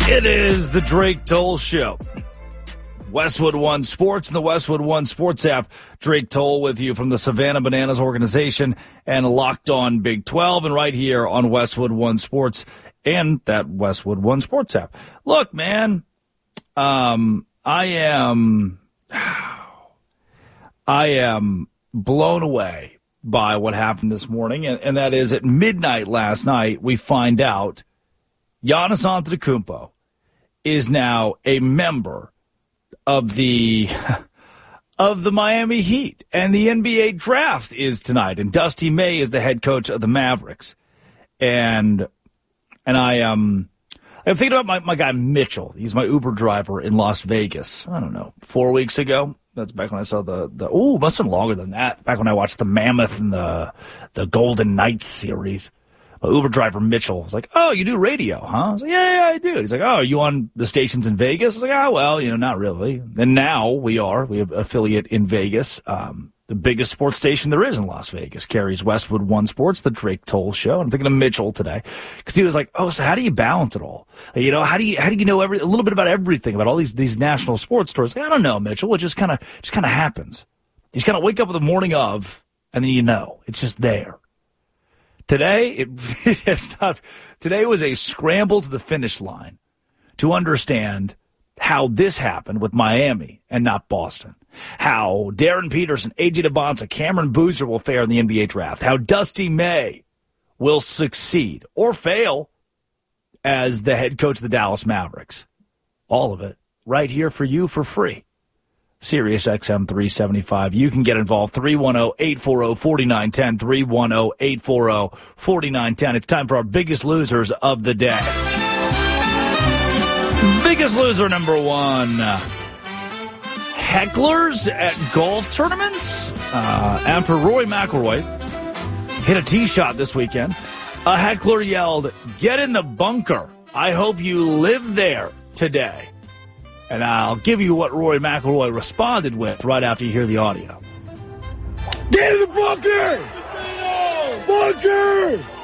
It is the Drake Toll Show. Westwood One Sports and the Westwood One Sports app. Drake Toll with you from the Savannah Bananas organization and Locked On Big 12 and right here on Westwood One Sports and that Westwood One Sports app. Look, man, I am blown away by what happened this morning, and that is at midnight last night we find out Giannis Antetokounmpo is now a member of the Miami Heat, and the NBA draft is tonight, and Dusty May is the head coach of the Mavericks, and I'm thinking about my guy Mitchell. He's my Uber driver in Las Vegas. I don't know, 4 weeks ago. That's back when I saw must have been longer than that. Back when I watched the Mammoth and the Golden Knights series. My Uber driver Mitchell was like, "Oh, you do radio, huh?" I was like, "Yeah, I do." He's like, "Oh, are you on the stations in Vegas?" I was like, "Oh, well, not really." And now we have affiliate in Vegas. The biggest sports station there is in Las Vegas carries Westwood One Sports, the Drake Toll Show. I'm thinking of Mitchell today because he was like, "Oh, so how do you balance it all? How do you know a little bit about everything about all these national sports stories?" Like, I don't know, Mitchell. It just kind of happens. You just kind of wake up the morning of, and then it's just there. Today, Today was a scramble to the finish line to understand how this happened with Miami and not Boston. How Darren Peterson, A.J. Debonsa, Cameron Boozer will fare in the NBA draft. How Dusty May will succeed or fail as the head coach of the Dallas Mavericks. All of it right here for you for free. Sirius XM 375. You can get involved. 310-840-4910. 310-840-4910. It's time for our biggest losers of the day. Biggest loser number one. Hecklers at golf tournaments. After Rory McIlroy hit a tee shot this weekend, a heckler yelled, "Get in the bunker. I hope you live there today." And I'll give you what Rory McIlroy responded with right after you hear the audio. Get in the bunker! Bunker!